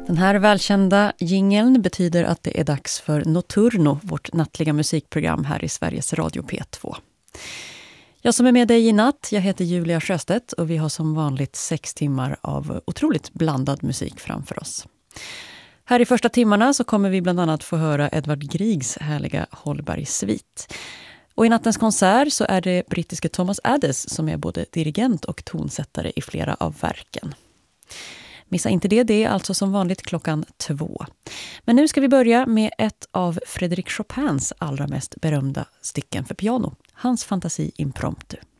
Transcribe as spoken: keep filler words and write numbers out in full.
Den här välkända jingeln betyder att det är dags för Notturno, vårt nattliga musikprogram här i Sveriges Radio P två. Jag som är med dig i natt, jag heter Julia Sjöstedt och vi har som vanligt sex timmar av otroligt blandad musik framför oss. Här i första timmarna så kommer vi bland annat få höra Edvard Griegs härliga Holberg-svit. Och i nattens konsert så är det brittiske Thomas Adès som är både dirigent och tonsättare i flera av verken. Missa inte det, det är alltså som vanligt klockan två. Men nu ska vi börja med ett av Frédéric Chopins allra mest berömda stycken för piano, hans fantasi impromptu.